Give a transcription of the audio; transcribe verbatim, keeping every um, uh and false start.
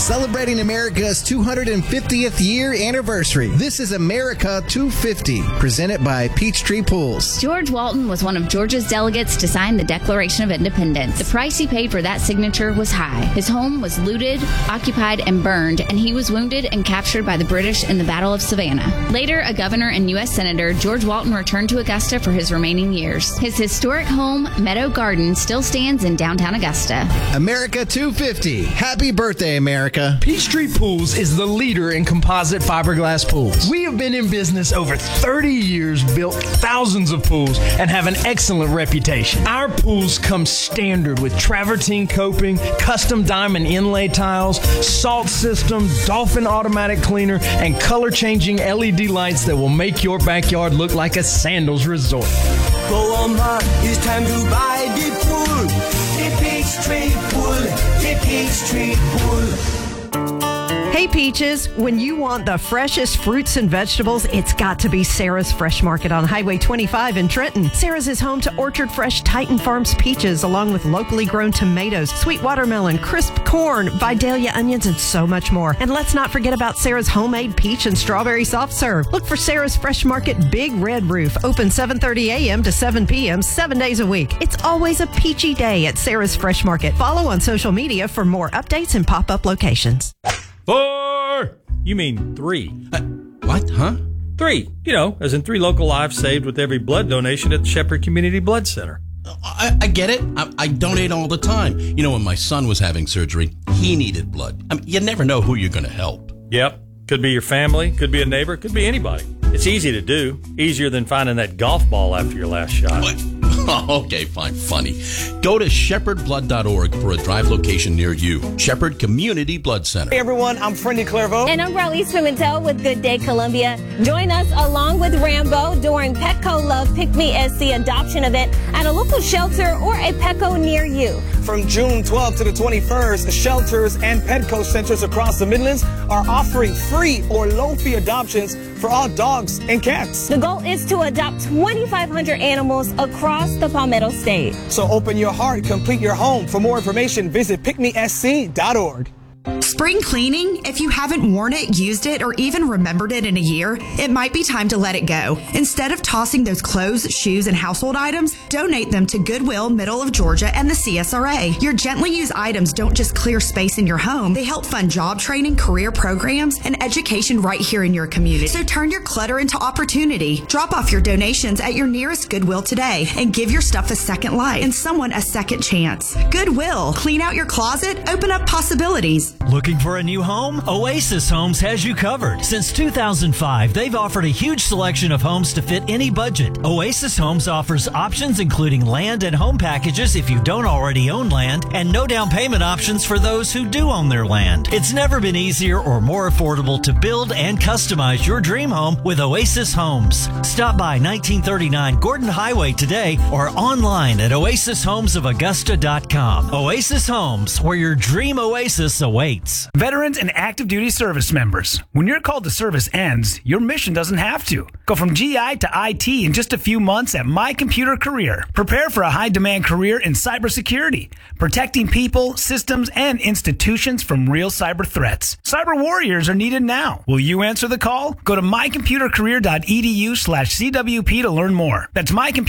celebrating America's two hundred fiftieth year anniversary. This is America two fifty, presented by Peachtree Pools. George Walton was one of Georgia's delegates to sign the Declaration of Independence. The price he paid for that signature was high. His home was looted, occupied, and burned, and he was wounded and captured by the British in the Battle of Savannah. Later, a governor and U S Senator, George Walton returned to Augusta for his remaining years. His historic home, Meadow Garden, still stands in downtown Augusta. America two fifty. Happy birthday, America. Peachtree Pools is the leader in composite fiberglass pools. We have been in business over thirty years, built thousands of pools, and have an excellent reputation. Our pools come standard with travertine coping, custom diamond inlay tiles, salt system, Dolphin automatic cleaner, and color-changing L E D lights that will make your backyard look like a sandals resort. Go on, ma, it's time to buy the pool. The Peachtree Pool, the Peachtree Pool. Hey Peaches, when you want the freshest fruits and vegetables, it's got to be Sarah's Fresh Market on Highway twenty-five in Trenton. Sarah's is home to Orchard Fresh Titan Farms peaches, along with locally grown tomatoes, sweet watermelon, crisp corn, Vidalia onions, and so much more. And let's not forget about Sarah's homemade peach and strawberry soft serve. Look for Sarah's Fresh Market Big Red Roof, open seven thirty a.m. to seven p.m. seven days a week. It's always a peachy day at Sarah's Fresh Market. Follow on social media for more updates and pop-up locations. Four! You mean three. Uh, what, huh? Three. You know, as in three local lives saved with every blood donation at the Shepherd Community Blood Center. I, I get it. I, I donate all the time. You know, when my son was having surgery, he needed blood. I mean, you never know who you're going to help. Yep. Could be your family, could be a neighbor, could be anybody. It's easy to do. Easier than finding that golf ball after your last shot. What? Oh, okay, fine, funny. Go to shepherd blood dot org for a drive location near you. Shepherd Community Blood Center. Hey everyone, I'm Freddie Clairvaux. And I'm Raleigh Pimentel with Good Day Columbia. Join us along with Rambo during Petco Love Pick Me S C adoption event at a local shelter or a Petco near you. From June twelfth to the twenty-first, shelters and Petco centers across the Midlands are offering free or low-fee adoptions for all dogs and cats. The goal is to adopt twenty-five hundred animals across the Palmetto State. So open your heart, complete your home. For more information, visit pick me s c dot org. Spring cleaning? If you haven't worn it, used it, or even remembered it in a year, it might be time to let it go. Instead of tossing those clothes, shoes, and household items, donate them to Goodwill, Middle of Georgia, and the C S R A. Your gently used items don't just clear space in your home, they help fund job training, career programs, and education right here in your community. So turn your clutter into opportunity. Drop off your donations at your nearest Goodwill today and give your stuff a second life and someone a second chance. Goodwill. Clean out your closet, open up possibilities. Looking for a new home? Oasis Homes has you covered. Since two thousand five, they've offered a huge selection of homes to fit any budget. Oasis Homes offers options including land and home packages if you don't already own land, and no down payment options for those who do own their land. It's never been easier or more affordable to build and customize your dream home with Oasis Homes. Stop by nineteen thirty-nine Gordon Highway today or online at oasis homes of augusta dot com. Oasis Homes, where your dream oasis awaits. Veterans and active duty service members, when your call to service ends, your mission doesn't have to. Go from G I to I T in just a few months at My Computer Career. Prepare for a high-demand career in cybersecurity, protecting people, systems, and institutions from real cyber threats. Cyber warriors are needed now. Will you answer the call? Go to my computer career dot e d u slash C W P to learn more. That's my